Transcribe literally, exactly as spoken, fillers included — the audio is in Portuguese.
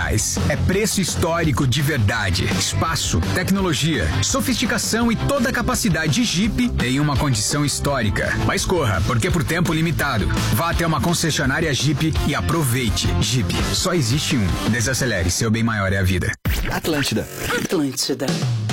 reais. É preço histórico de verdade. Espaço, tecnologia, sofisticação e toda a capacidade Jeep em uma condição histórica. Mas corra, porque é por tempo limitado. Vá até uma concessionária Jeep e aproveite. Jeep, só existe um. Desacelere, seu bem maior é a vida. Atlântida. Atlântida.